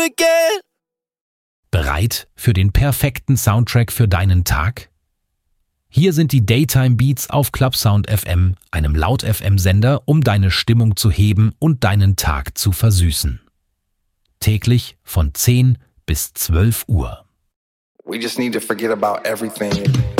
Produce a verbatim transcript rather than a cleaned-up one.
again. Bereit für den perfekten Soundtrack für deinen Tag? Hier sind die Daytime Beats auf Clubsound F M, einem Laut-F M-Sender, um deine Stimmung zu heben und deinen Tag zu versüßen. Täglich von zehn bis zwölf Uhr. We just need to forget about everything.